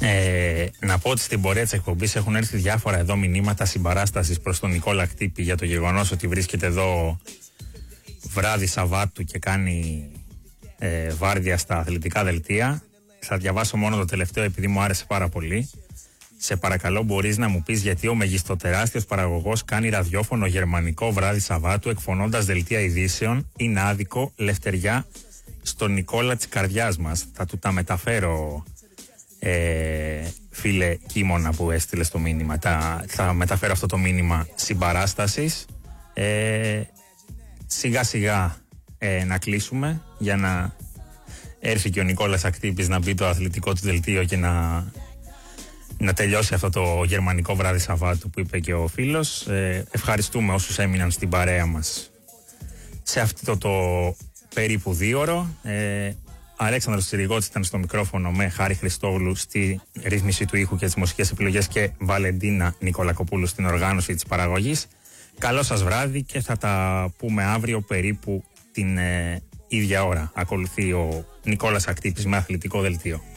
Να πω ότι στην πορεία της εκπομπής έχουν έρθει διάφορα εδώ μηνύματα συμπαράστασης προς τον Νικόλα Κτύπη για το γεγονός ότι βρίσκεται εδώ βράδυ Σαββάτου και κάνει βάρδια στα αθλητικά δελτία. Θα διαβάσω μόνο το τελευταίο επειδή μου άρεσε πάρα πολύ. Σε παρακαλώ, μπορείς να μου πεις γιατί ο μεγιστοτεράστιος παραγωγός κάνει ραδιόφωνο γερμανικό βράδυ Σαββάτου εκφωνώντας δελτία ειδήσεων? Είναι άδικο, λευτεριά στον Νικόλα της καρδιάς μας. Θα του τα μεταφέρω, φίλε Κίμωνα που έστειλε το μήνυμα. Θα μεταφέρω αυτό το μήνυμα συμπαράστασης. Σιγά σιγά να κλείσουμε για να έρθει και ο Νικόλας Ακτύπης να μπει το αθλητικό του δελτίο και να τελειώσει αυτό το γερμανικό βράδυ Σαββάτου που είπε και ο φίλος. Ευχαριστούμε όσους έμειναν στην παρέα μας σε αυτό το περίπου 2ωρο. Αλέξανδρος Τσιριγώτης ήταν στο μικρόφωνο με Χάρη Χριστόγλου στη ρύθμιση του ήχου και τις μουσικές επιλογές και Βαλεντίνα Νικολακοπούλου στην οργάνωση της παραγωγής. Καλό σας βράδυ και θα τα πούμε αύριο περίπου την ίδια ώρα. Ακολουθεί ο Νικόλας Ακτύπης με αθλητικό δελτίο.